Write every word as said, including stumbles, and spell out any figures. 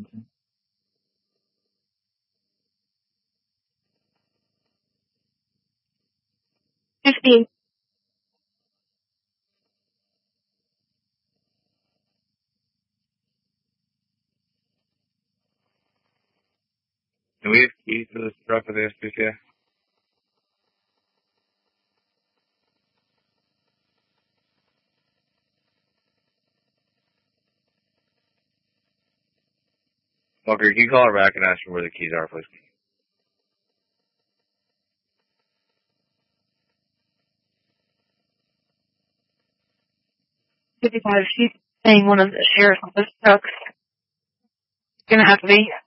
Fifteen. Can we have keys to this truck with the S P C A? Walker, can you call her back and ask her where the keys are, please? Fifty-five. She's saying one of the sheriff's office trucks. It's gonna have to be